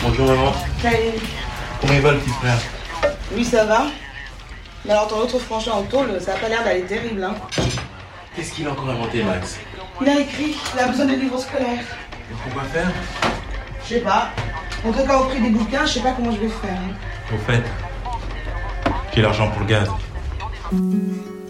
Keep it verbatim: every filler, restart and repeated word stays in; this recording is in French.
Bonjour maman. Salut. Comment il va le petit frère? Oui, ça va. Mais alors ton autre frangin en tôle, ça a pas l'air d'aller terrible, hein. Qu'est-ce qu'il a encore inventé, Max? Il a écrit, il a besoin de livres scolaires. Donc on va faire? Je sais pas. En tout cas, au prix des bouquins, je sais pas comment je vais faire. Hein. Au fait, j'ai l'argent pour le gaz.